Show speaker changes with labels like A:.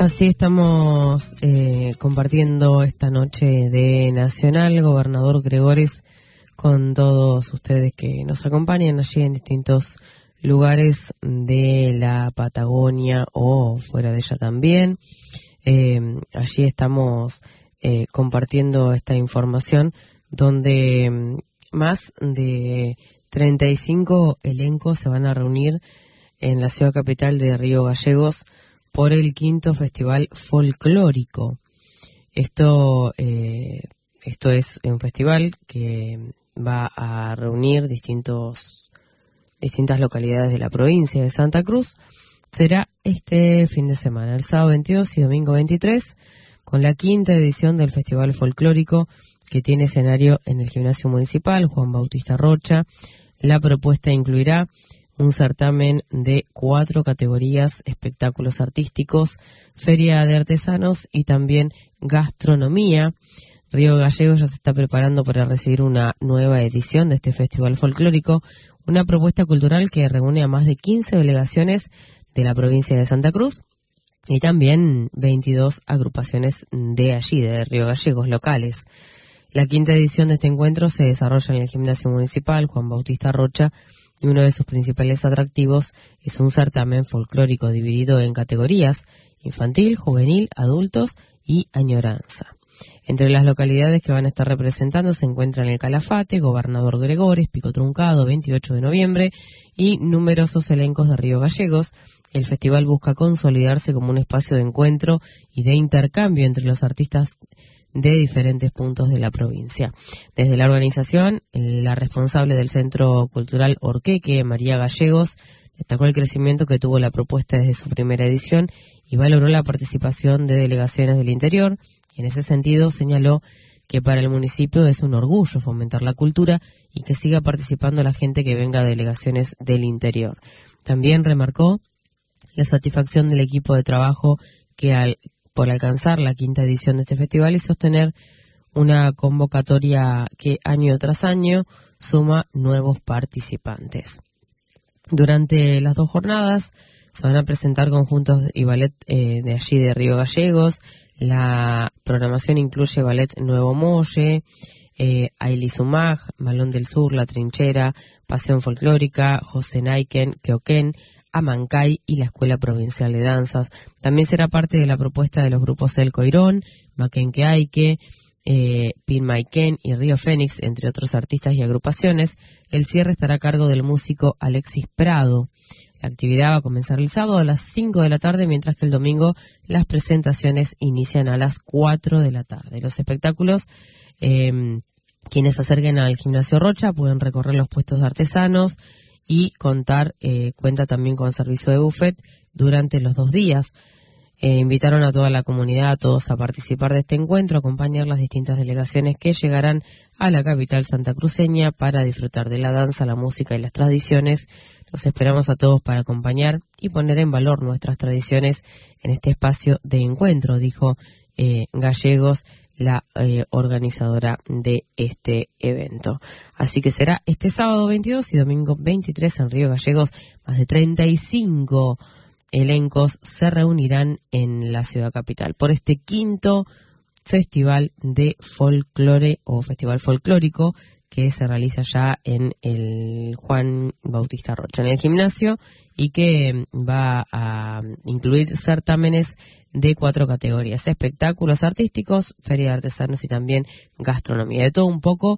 A: Así estamos compartiendo esta noche de Nacional, Gobernador Gregores, con todos ustedes que nos acompañan allí en distintos lugares de la Patagonia o fuera de ella también. Allí estamos compartiendo esta información donde más de 35 elencos se van a reunir en la ciudad capital de Río Gallegos por el 5º Festival Folclórico. Esto es un festival que va a reunir distintas localidades de la provincia de Santa Cruz. Será este fin de semana, el sábado 22 y domingo 23, con la 5ª edición del Festival Folclórico, que tiene escenario en el Gimnasio Municipal Juan Bautista Rocha. La propuesta incluirá un certamen de 4 categorías: espectáculos artísticos, feria de artesanos y también gastronomía. Río Gallegos ya se está preparando para recibir una nueva edición de este festival folclórico, una propuesta cultural que reúne a más de 15 delegaciones de la provincia de Santa Cruz y también 22 agrupaciones de allí, de Río Gallegos, locales. La 5ª edición de este encuentro se desarrolla en el Gimnasio Municipal Juan Bautista Rocha, y uno de sus principales atractivos es un certamen folclórico dividido en categorías: infantil, juvenil, adultos y añoranza. Entre las localidades que van a estar representando se encuentran el Calafate, Gobernador Gregores, Pico Truncado, 28 de noviembre y numerosos elencos de Río Gallegos. El festival busca consolidarse como un espacio de encuentro y de intercambio entre los artistas de diferentes puntos de la provincia. Desde la organización, la responsable del Centro Cultural Orqueque, María Gallegos, destacó el crecimiento que tuvo la propuesta desde su primera edición y valoró la participación de delegaciones del interior. Y en ese sentido señaló que para el municipio es un orgullo fomentar la cultura y que siga participando la gente que venga de delegaciones del interior. También remarcó la satisfacción del equipo de trabajo por alcanzar la 5ª edición de este festival y sostener una convocatoria que año tras año suma nuevos participantes. Durante las 2 jornadas se van a presentar conjuntos y ballet de allí de Río Gallegos. La programación incluye ballet Nuevo Molle, Ailey Sumag, Malón del Sur, La Trinchera, Pasión Folclórica, José Naiken, Queoquén, Amancay y la Escuela Provincial de Danzas. También será parte de la propuesta de los grupos El Coirón, Maquenqueaique, Pinmaiken y Río Fénix, entre otros artistas y agrupaciones. El cierre estará a cargo del músico Alexis Prado. La actividad va a comenzar el sábado a las 5 de la tarde, mientras que el domingo las presentaciones inician a las 4 de la tarde. Los espectáculos, quienes se acerquen al Gimnasio Rocha pueden recorrer los puestos de artesanos y cuenta también con servicio de buffet durante los 2 días. Invitaron a toda la comunidad, a todos, a participar de este encuentro, a acompañar las distintas delegaciones que llegarán a la capital santacruceña para disfrutar de la danza, la música y las tradiciones. Los esperamos a todos para acompañar y poner en valor nuestras tradiciones en este espacio de encuentro, dijo Gallegos, la organizadora de este evento. Así que será este sábado 22 y domingo 23 en Río Gallegos. Más de 35 elencos se reunirán en la ciudad capital por este 5º Festival de Folclore o Festival Folclórico, que se realiza ya en el Juan Bautista Rocha, en el gimnasio, y que va a incluir certámenes de 4 categorías: espectáculos artísticos, feria de artesanos y también gastronomía. De todo un poco